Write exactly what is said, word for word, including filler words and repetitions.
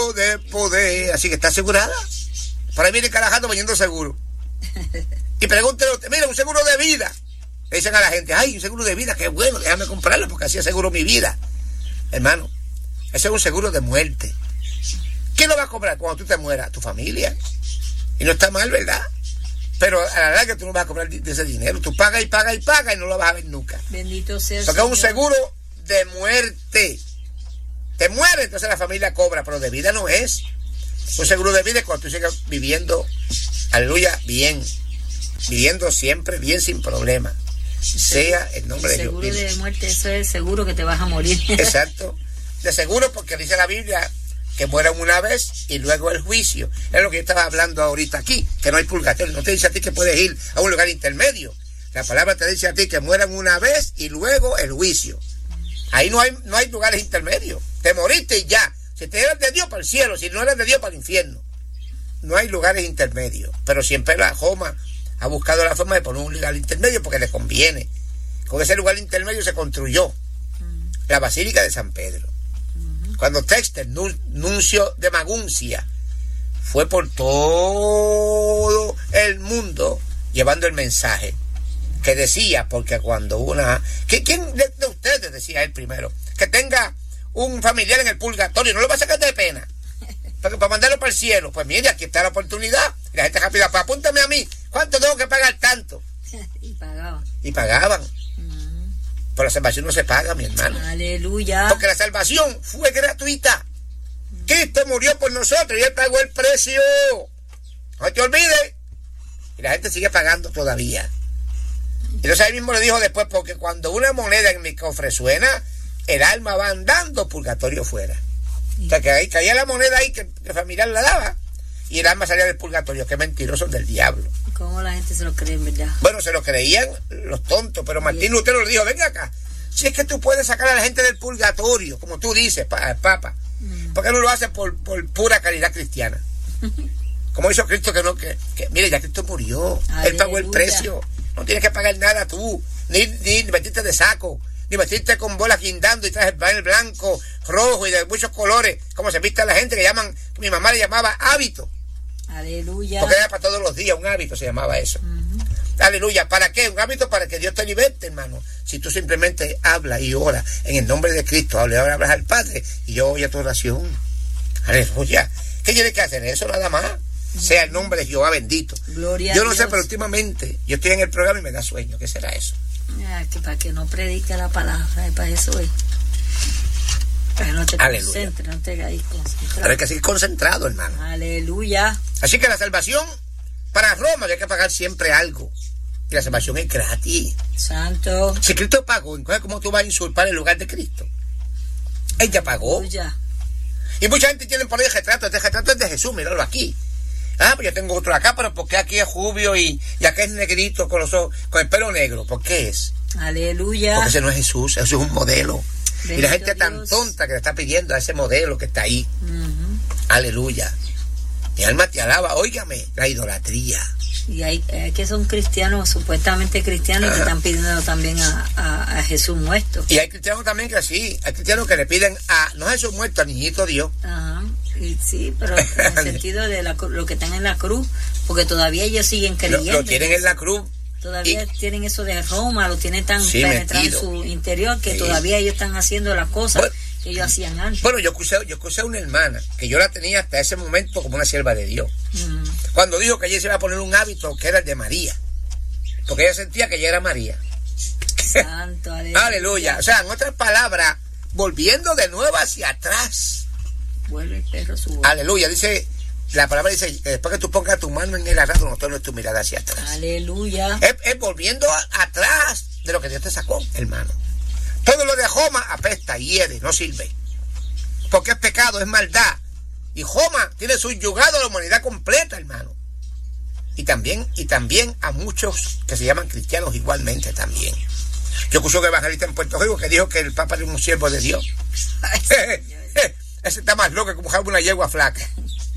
seguro de poder. Así que está asegurada. Por ahí viene Carajando vendiendo seguro. Y pregúntele, mira, un seguro de vida. Le dicen a la gente, ay, un seguro de vida, qué bueno, déjame comprarlo porque así aseguro mi vida. Hermano, ese es un seguro de muerte. ¿Quién lo va a comprar cuando tú te mueras? Tu familia. Y no está mal, ¿verdad? Pero a la larga tú no vas a comprar de ese dinero. Tú pagas y pagas y pagas y no lo vas a ver nunca. Bendito sea el Porque es Señor. un seguro de muerte. Te mueres, entonces la familia cobra, pero de vida no es. Un seguro de vida es cuando tú sigas viviendo, aleluya, bien. Viviendo siempre bien, sin problema. Sea el nombre el de Dios. seguro de muerte, eso es seguro que te vas a morir. Exacto. De seguro, porque dice la Biblia que mueran una vez y luego el juicio. Es lo que yo estaba hablando ahorita aquí, que no hay purgatorio. No te dice a ti que puedes ir a un lugar intermedio. La palabra te dice a ti que mueran una vez y luego el juicio. Ahí no hay, no hay lugares intermedios. Te moriste y ya. Si te eras de Dios, para el cielo. Si no eres de Dios, para el infierno. No hay lugares intermedios. Pero siempre la Joma ha buscado la forma de poner un lugar intermedio porque le conviene. Con ese lugar intermedio se construyó la Basílica de San Pedro. Cuando Texter, nuncio de Maguncia, fue por todo el mundo llevando el mensaje que decía, porque cuando una... ¿Quién de, de ustedes, decía él primero, que tenga un familiar en el purgatorio, no lo va a sacar de pena? Porque para mandarlo para el cielo, pues mire, aquí está la oportunidad. Y la gente rápida, pues apúntame a mí, ¿cuánto tengo que pagar tanto? Y pagaban. Y pagaban. Pero la salvación no se paga, mi hermano. Aleluya. Porque la salvación fue gratuita. Cristo murió por nosotros y Él pagó el precio. No te olvides. Y la gente sigue pagando todavía. Entonces él mismo le dijo después, porque cuando una moneda en mi cofre suena, el alma va andando purgatorio fuera. Sí. O sea, que ahí caía la moneda ahí que el familiar la daba y el alma salía del purgatorio. Qué mentirosos del diablo. ¿Cómo la gente se lo cree, en verdad? Bueno, se lo creían los tontos, pero Martín Lutero le dijo, venga acá, si es que tú puedes sacar a la gente del purgatorio, como tú dices, pa, Papa, mm. ¿por qué no lo haces por, por pura caridad cristiana? Como hizo Cristo, que no, que, que mire, ya Cristo murió, Aleluya. Él pagó el precio, no tienes que pagar nada tú, ni, ni vestirte de saco, ni vestirte con bolas guindando y trajes el blanco, rojo y de muchos colores, como se viste a la gente que llaman, que mi mamá le llamaba hábito. Aleluya. Porque era para todos los días, un hábito se llamaba eso. Uh-huh. Aleluya. ¿Para qué? Un hábito para que Dios te liberte, hermano. Si tú simplemente hablas y oras en el nombre de Cristo, hablas, ahora hablas al Padre y yo oye tu oración. Aleluya. ¿Qué tienes que hacer? Eso nada más. Uh-huh. Sea el nombre de Jehová bendito. Gloria yo no a Dios. sé, pero últimamente yo estoy en el programa y me da sueño. ¿Qué será eso? Ah, que para que no predique la palabra, es para eso es. Pero no te concentres, no te hagas concentrado. Pero hay que seguir concentrado, hermano. Aleluya. Así que la salvación, para Roma hay que pagar siempre algo. Y la salvación es gratis. Santo. Si Cristo pagó, ¿cómo tú vas a usurpar el lugar de Cristo? Él ya pagó. Aleluya. Y mucha gente tiene por ahí retratos. Este retrato es de Jesús, míralo aquí. Ah, pues yo tengo otro acá, pero ¿por qué aquí es rubio y, y acá es negrito con los ojos, con el pelo negro? ¿Por qué es? Aleluya. Porque ese no es Jesús, eso es un modelo. Bendito y la gente Dios. Tan tonta que le está pidiendo a ese modelo que está ahí. Uh-huh. Aleluya. Mi alma te alaba, óigame, la idolatría. Y hay eh, que son cristianos, supuestamente cristianos, uh-huh. que están pidiendo también a, a, a Jesús muerto. Y hay cristianos también que sí, hay cristianos que le piden a, no a Jesús muerto, al niñito Dios. Ajá. Uh-huh. Y sí, pero en el sentido de la, lo que están en la cruz, porque todavía ellos siguen creyendo. Lo, lo tienen en la cruz. Todavía y, tienen eso de Roma, lo tienen tan sí, penetrado metido. en su interior que sí. todavía ellos están haciendo las cosas bueno, que ellos hacían antes. Bueno, yo acusé, yo acusé a una hermana que yo la tenía hasta ese momento como una sierva de Dios. Mm. Cuando dijo que ella se iba a poner un hábito que era el de María, porque ella sentía que ella era María. Santo, aleluya. Aleluya. O sea, en otras palabras, volviendo de nuevo hacia atrás. Vuelve el perro su boca. Aleluya. Dice, la palabra dice, después que tú pongas tu mano en el arado, no tornes tu mirada hacia atrás. Aleluya. Es, es volviendo a, atrás de lo que Dios te sacó, hermano. Todo lo de Joma apesta, hiede, no sirve. Porque es pecado, es maldad. Y Joma tiene subyugado a la humanidad completa, hermano. Y también, y también a muchos que se llaman cristianos igualmente también. Yo escuché un evangelista en Puerto Rico que dijo que el Papa era un siervo de Dios. Ese está más loco que como una yegua flaca.